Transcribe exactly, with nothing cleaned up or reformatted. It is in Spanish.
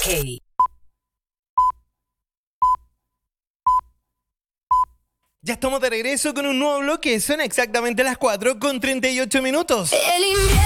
Hey. Ya estamos de regreso con un nuevo bloque. Son exactamente las cuatro con treinta y ocho minutos. El invierno